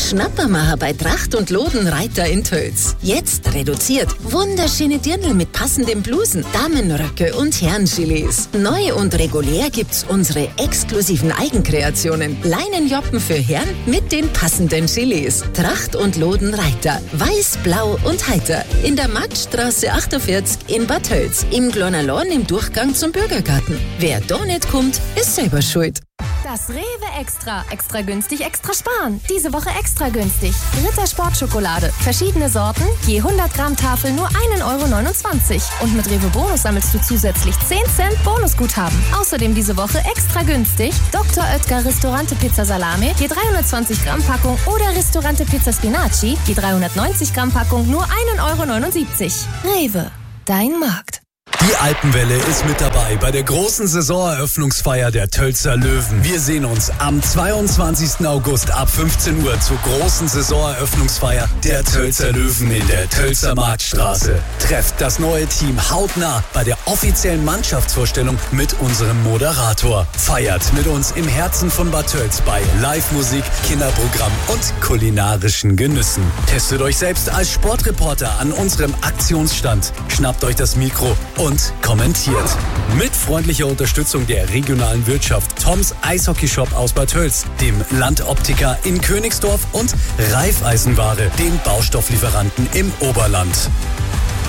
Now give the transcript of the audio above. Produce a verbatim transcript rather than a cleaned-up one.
Schnappermacher bei Tracht und Loden Reiter in Tölz. Jetzt reduziert. Wunderschöne Dirndl mit passenden Blusen, Damenröcke und Herrenchilies. Neu und regulär gibt's unsere exklusiven Eigenkreationen. Leinenjoppen für Herren mit den passenden Chilies. Tracht und Loden Reiter. Weiß, blau und heiter. In der Marktstraße achtundvierzig in Bad Tölz. Im Glonalorn im Durchgang zum Bürgergarten. Wer da nicht kommt, ist selber schuld. Das Rewe Extra. Extra günstig, extra sparen. Diese Woche extra günstig. Ritter Sportschokolade. Verschiedene Sorten. Je hundert Gramm Tafel nur ein Euro neunundzwanzig. Und mit Rewe Bonus sammelst du zusätzlich zehn Cent Bonusguthaben. Außerdem diese Woche extra günstig. Doktor Oetker Ristorante Pizza Salame. Je dreihundertzwanzig Gramm Packung. Oder Ristorante Pizza Spinaci. Je dreihundertneunzig Gramm Packung nur ein Euro neunundsiebzig. Rewe. Dein Markt. Die Alpenwelle ist mit dabei bei der großen Saisoneröffnungsfeier der Tölzer Löwen. Wir sehen uns am zweiundzwanzigsten August ab fünfzehn Uhr zur großen Saisoneröffnungsfeier der Tölzer Löwen in der Tölzer Marktstraße. Trefft das neue Team hautnah bei der offiziellen Mannschaftsvorstellung mit unserem Moderator. Feiert mit uns im Herzen von Bad Tölz bei Live-Musik, Kinderprogramm und kulinarischen Genüssen. Testet euch selbst als Sportreporter an unserem Aktionsstand. Schnappt euch das Mikro und kommentiert. Mit freundlicher Unterstützung der regionalen Wirtschaft, Toms Eishockeyshop aus Bad Tölz, dem Landoptiker in Königsdorf und Raiffeisenware, den Baustofflieferanten im Oberland.